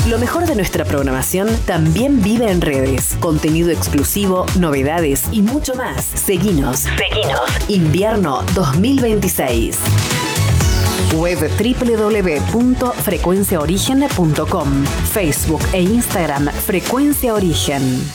Lo mejor de nuestra programación también vive en redes. Contenido exclusivo, novedades y mucho más. Seguinos. Invierno 2026. Web www.frecuenciaorigen.com. Facebook e Instagram Frecuencia Origen.